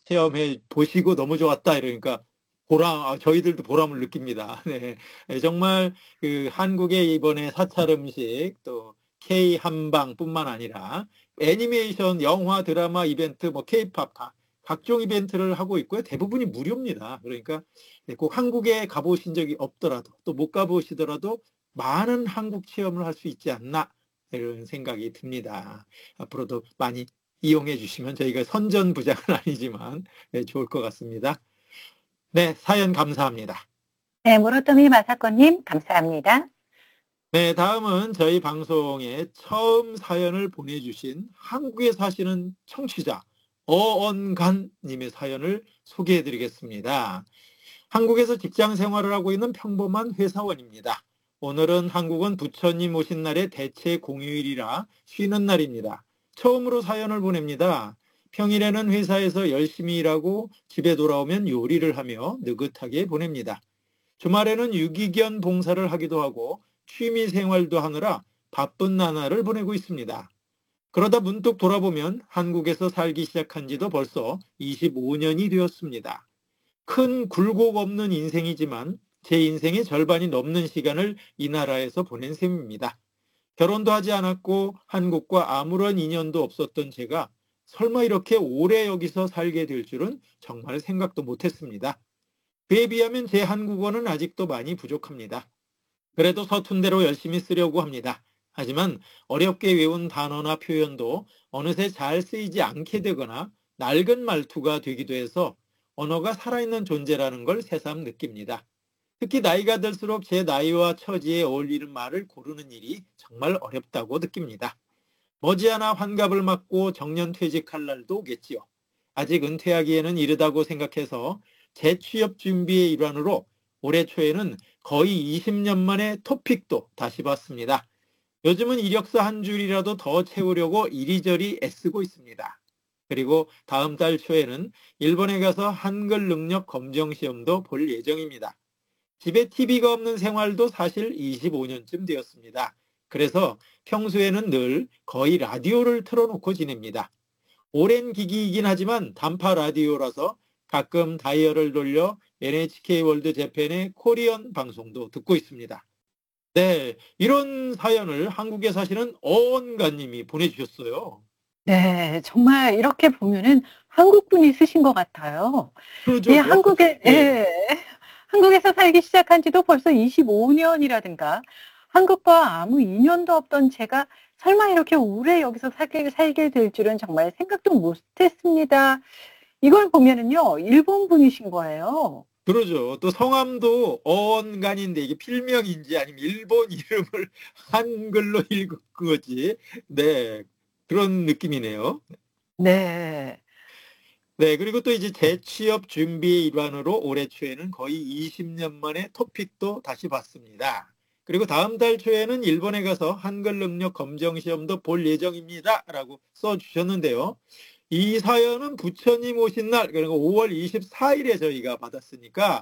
체험해 보시고 너무 좋았다 이러니까 저희들도 보람을 느낍니다. 네. 네, 정말 그 한국의 이번에 사찰 음식 또 K 한방뿐만 아니라 애니메이션, 영화, 드라마 이벤트, 뭐 K-팝 각종 이벤트를 하고 있고요. 대부분이 무료입니다. 그러니까 꼭 한국에 가보신 적이 없더라도 또 못 가보시더라도 많은 한국 체험을 할 수 있지 않나 이런 생각이 듭니다. 앞으로도 많이 이용해 주시면 저희가 선전부장은 아니지만 네, 좋을 것 같습니다. 네, 사연 감사합니다. 네, 무로토미 마사코님, 감사합니다. 네, 다음은 저희 방송에 처음 사연을 보내주신 한국에 사시는 청취자 어언간님의 사연을 소개해 드리겠습니다. 한국에서 직장 생활을 하고 있는 평범한 회사원입니다. 오늘은 한국은 부처님 오신 날의 대체 공휴일이라 쉬는 날입니다. 처음으로 사연을 보냅니다. 평일에는 회사에서 열심히 일하고 집에 돌아오면 요리를 하며 느긋하게 보냅니다. 주말에는 유기견 봉사를 하기도 하고 취미 생활도 하느라 바쁜 나날을 보내고 있습니다. 그러다 문득 돌아보면 한국에서 살기 시작한 지도 벌써 25년이 되었습니다. 큰 굴곡 없는 인생이지만 제 인생의 절반이 넘는 시간을 이 나라에서 보낸 셈입니다. 결혼도 하지 않았고 한국과 아무런 인연도 없었던 제가 설마 이렇게 오래 여기서 살게 될 줄은 정말 생각도 못했습니다. 그에 비하면 제 한국어는 아직도 많이 부족합니다. 그래도 서툰 대로 열심히 쓰려고 합니다. 하지만 어렵게 외운 단어나 표현도 어느새 잘 쓰이지 않게 되거나 낡은 말투가 되기도 해서 언어가 살아있는 존재라는 걸 새삼 느낍니다. 특히 나이가 들수록 제 나이와 처지에 어울리는 말을 고르는 일이 정말 어렵다고 느낍니다. 머지않아 환갑을 맞고 정년퇴직할 날도 오겠지요. 아직 은퇴하기에는 이르다고 생각해서 재취업 준비의 일환으로 올해 초에는 거의 20년 만에 토픽도 다시 봤습니다. 요즘은 이력서 한 줄이라도 더 채우려고 이리저리 애쓰고 있습니다. 그리고 다음 달 초에는 일본에 가서 한글 능력 검정 시험도 볼 예정입니다. 집에 TV가 없는 생활도 사실 25년쯤 되었습니다. 그래서 평소에는 늘 거의 라디오를 틀어놓고 지냅니다. 오랜 기기이긴 하지만 단파 라디오라서 가끔 다이얼을 돌려 NHK 월드 재팬의 코리안 방송도 듣고 있습니다. 네, 이런 사연을 한국에 사시는 어언가님이 보내주셨어요. 네, 정말 이렇게 보면은 한국 분이 쓰신 것 같아요. 이 그러죠. 네. 한국에서 살기 시작한 지도 벌써 25년이라든가, 한국과 아무 인연도 없던 제가 설마 이렇게 오래 여기서 살게 될 줄은 정말 생각도 못했습니다. 이걸 보면은요, 일본 분이신 거예요. 그러죠. 또 성함도 어언간인데 이게 필명인지 아니면 일본 이름을 한글로 읽은 거지. 네. 그런 느낌이네요. 네. 네. 그리고 또 이제 재취업 준비의 일환으로 올해 초에는 거의 20년 만에 토픽도 다시 봤습니다. 그리고 다음 달 초에는 일본에 가서 한글 능력 검정 시험도 볼 예정입니다. 라고 써주셨는데요. 이 사연은 부처님 오신 날, 그러니까 5월 24일에 저희가 받았으니까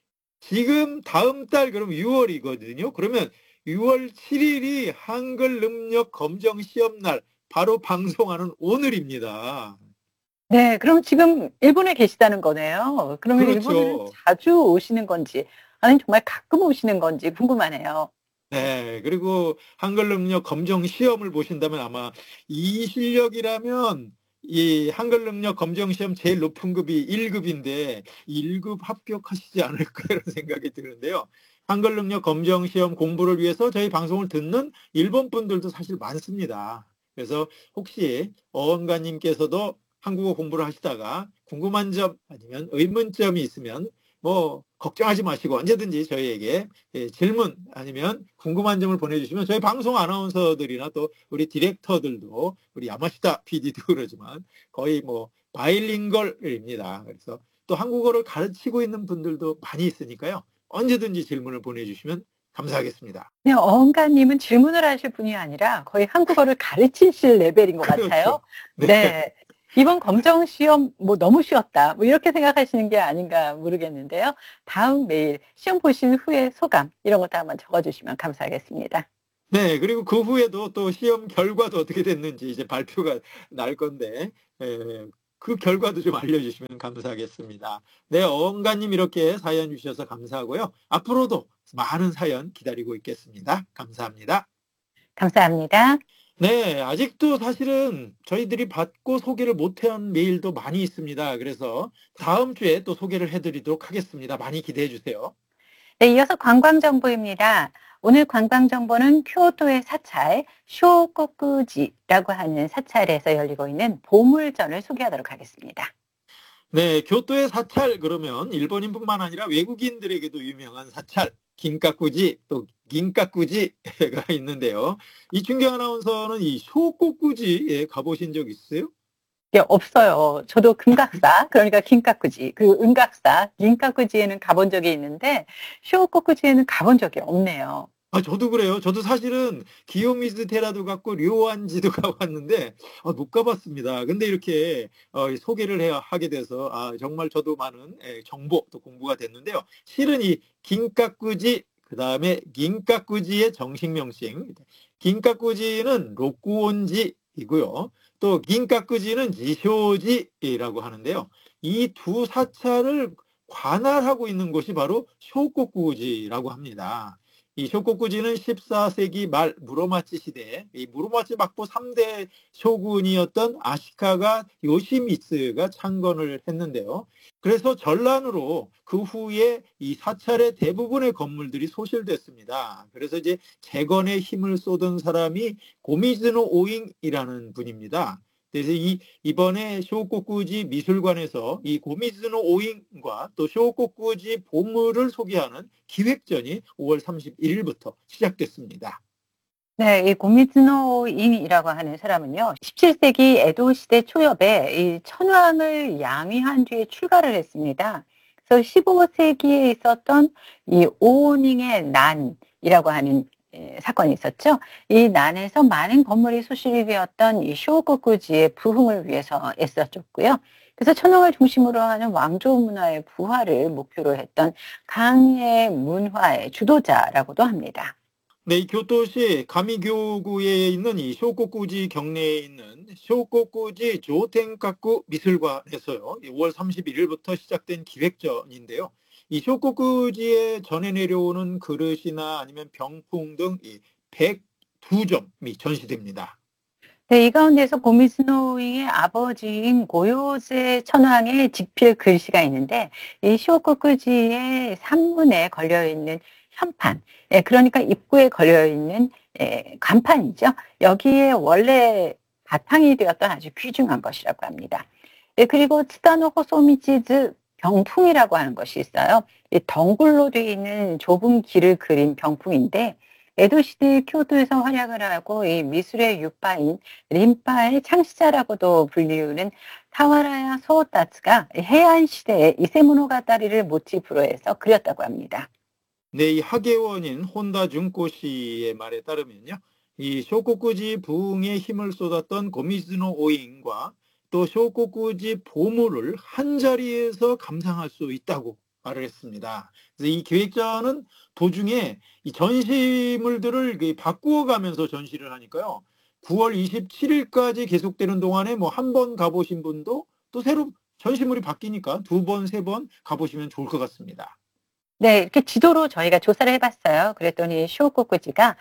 지금 다음 달 그럼 6월이거든요. 그러면 6월 7일이 한글 능력 검정 시험 날 바로 방송하는 오늘입니다. 네, 그럼 지금 일본에 계시다는 거네요. 그러면 일본을 그렇죠. 자주 오시는 건지, 아니면 정말 가끔 오시는 건지 궁금하네요. 네. 그리고 한글 능력 검정 시험을 보신다면 아마 이 실력이라면 이 한글 능력 검정 시험 제일 높은 급이 1급인데 1급 합격하시지 않을까 이런 생각이 드는데요. 한글 능력 검정 시험 공부를 위해서 저희 방송을 듣는 일본 분들도 사실 많습니다. 그래서 혹시 어원가님께서도 한국어 공부를 하시다가 궁금한 점 아니면 의문점이 있으면 뭐 걱정하지 마시고 언제든지 저희에게 질문 아니면 궁금한 점을 보내주시면 저희 방송 아나운서들이나 또 우리 디렉터들도 우리 야마시타 PD도 그러지만 거의 뭐 바이링걸입니다. 그래서 또 한국어를 가르치고 있는 분들도 많이 있으니까요. 언제든지 질문을 보내주시면 감사하겠습니다. 네, 어흥가님은 질문을 하실 분이 아니라 거의 한국어를 가르치실 레벨인 것 같아요. 그렇죠. 네. 네. 이번 검정 시험 뭐 너무 쉬웠다. 뭐 이렇게 생각하시는 게 아닌가 모르겠는데요. 다음 메일 시험 보신 후에 소감 이런 것도 한번 적어주시면 감사하겠습니다. 네, 그리고 그 후에도 또 시험 결과도 어떻게 됐는지 이제 발표가 날 건데, 그 결과도 좀 알려주시면 감사하겠습니다. 네, 어언가님 이렇게 사연 주셔서 감사하고요. 앞으로도 많은 사연 기다리고 있겠습니다. 감사합니다. 감사합니다. 네, 아직도 사실은 저희들이 받고 소개를 못한 메일도 많이 있습니다. 그래서 다음 주에 또 소개를 해드리도록 하겠습니다. 많이 기대해 주세요. 네, 이어서 관광정보입니다. 오늘 관광정보는 쿄토의 사찰 쇼코쿠지라고 하는 사찰에서 열리고 있는 보물전을 소개하도록 하겠습니다. 네, 교토의 사찰 그러면 일본인뿐만 아니라 외국인들에게도 유명한 사찰 긴카쿠지 또 긴카쿠지가 있는데요. 이춘경 아나운서는 이 쇼코쿠지에 가보신 적 있어요? 예, 없어요. 저도 금각사, 그러니까 긴카쿠지, 그 은각사, 긴카쿠지에는 가본 적이 있는데 쇼코쿠지에는 가본 적이 없네요. 아, 저도 그래요. 저도 사실은 기요미즈 테라도 갔고 료안지도 가봤는데 못 가봤습니다. 근데 이렇게 소개를 하게 돼서 정말 저도 많은 정보 또 공부가 됐는데요. 실은 이 긴카쿠지 그다음에 긴카쿠지의 정식 명칭 긴카쿠지는 로쿠온지이고요. 또 긴카쿠지는 지쇼지라고 하는데요. 이 두 사찰을 관할하고 있는 곳이 바로 쇼코쿠지라고 합니다. 이 쇼코쿠지는 14세기 말 무로마치 시대에 이 무로마치 막부 3대 쇼군이었던 아시카가 요시미츠가 창건을 했는데요. 그래서 전란으로 그 후에 이 사찰의 대부분의 건물들이 소실됐습니다. 그래서 이제 재건에 힘을 쏟은 사람이 고미즈노 오잉이라는 분입니다. 그래서 이번에 쇼코쿠지 미술관에서 이 고미즈노 오잉과 또 쇼코쿠지 보물을 소개하는 기획전이 5월 31일부터 시작됐습니다. 네, 이 고미즈노 인이라고 하는 사람은요, 17세기 에도 시대 초엽에 이 천황을 양위한 뒤에 출가를 했습니다. 그래서 15세기에 있었던 이 오닝의 난이라고 하는 사건이 있었죠. 이 난에서 많은 건물이 소실이 되었던 이 쇼코쿠지의 부흥을 위해서 애써줬고요. 그래서 천황을 중심으로 하는 왕조 문화의 부활을 목표로 했던 강의 문화의 주도자라고도 합니다. 네, 이 교토시 가미교구에 있는 이 쇼코쿠지 경내에 있는 쇼코쿠지 조텐카쿠 미술관에서요. 5월 31일부터 시작된 기획전인데요. 이 쇼코쿠지에 전해 내려오는 그릇이나 아니면 병풍 등 102점이 전시됩니다. 네, 이 가운데서 고미즈노잉의 아버지인 고요세 천황의 직필 글씨가 있는데 이 쇼코쿠지의 산문에 걸려있는 현판, 그러니까 입구에 걸려있는 간판이죠. 여기에 원래 바탕이 되었던 아주 귀중한 것이라고 합니다. 그리고 츠다노 호소미치즈 병풍이라고 하는 것이 있어요. 이 덩굴로 되어 있는 좁은 길을 그린 병풍인데 에도 시대 교토에서 활약을 하고 이 미술의 유파인 린파의 창시자라고도 불리우는 타와라야 소오타츠가 해안 시대의 이세모노가타리를 모티프로 해서 그렸다고 합니다. 네, 이 학예원인 혼다 준코 씨의 말에 따르면요. 이 쇼코쿠지 부흥에 힘을 쏟았던 고미즈노 오잉과 또 쇼코쿠지 보물을 한 자리에서 감상할 수 있다고 말을 했습니다. 그래서 이 기획자는 도중에 이 전시물들을 바꾸어 가면서 전시를 하니까요. 9월 27일까지 계속되는 동안에 뭐 한 번 가보신 분도 또 새로 전시물이 바뀌니까 두 번, 세 번 가보시면 좋을 것 같습니다. 네, 이렇게 지도로 저희가 조사를 해봤어요. 그랬더니 쇼코쿠지가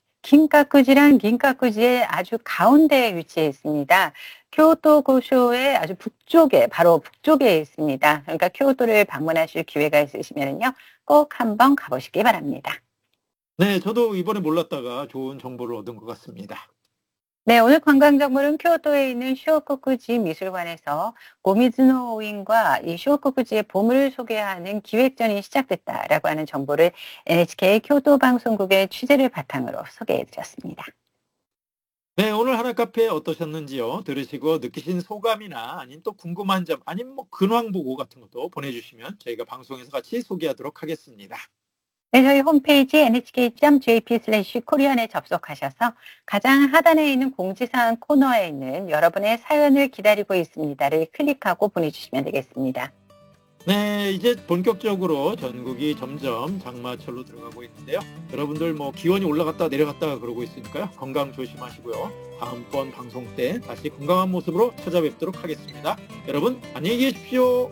긴카쿠지랑 긴카쿠지의 아주 가운데에 위치해 있습니다. 교토 고쇼의 아주 북쪽에, 바로 북쪽에 있습니다. 그러니까 교토를 방문하실 기회가 있으시면요, 꼭 한번 가보시기 바랍니다. 네, 저도 이번에 몰랐다가 좋은 정보를 얻은 것 같습니다. 네, 오늘 관광정보는 교토에 있는 쇼코쿠지 미술관에서 고미즈노 오인과 이 쇼코쿠지의 보물을 소개하는 기획전이 시작됐다라고 하는 정보를 NHK 교토 방송국의 취재를 바탕으로 소개해드렸습니다. 네, 오늘 하나 카페 어떠셨는지요? 들으시고 느끼신 소감이나 아니면 또 궁금한 점, 아니면 뭐 근황 보고 같은 것도 보내주시면 저희가 방송에서 같이 소개하도록 하겠습니다. 네, 저희 홈페이지 nhk.jp/korean에 접속하셔서 가장 하단에 있는 공지사항 코너에 있는 여러분의 사연을 기다리고 있습니다를 클릭하고 보내주시면 되겠습니다. 네, 이제 본격적으로 전국이 점점 장마철로 들어가고 있는데요. 여러분들 뭐 기온이 올라갔다 내려갔다 그러고 있으니까요. 건강 조심하시고요. 다음번 방송 때 다시 건강한 모습으로 찾아뵙도록 하겠습니다. 여러분 안녕히 계십시오.